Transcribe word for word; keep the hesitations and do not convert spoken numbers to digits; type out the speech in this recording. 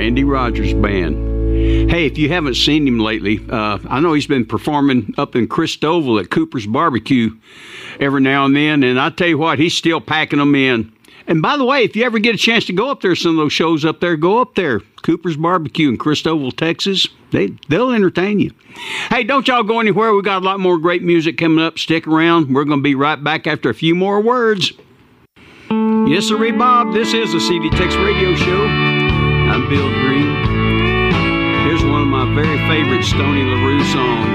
Randy Rogers Band. Hey, if you haven't seen him lately, uh, I know he's been performing up in Christoval at Cooper's Barbecue every now and then, and I tell you what, he's still packing them in. And by the way, if you ever get a chance to go up there, some of those shows up there, go up there. Cooper's Barbecue in Christoval, Texas. They, they'll entertain you. Hey, don't y'all go anywhere. We got a lot more great music coming up. Stick around. We're going to be right back after a few more words. Yes, sir, Bob. This is the C D Tex Radio Show. I'm Bill Green. Here's one of my very favorite Stoney LaRue songs.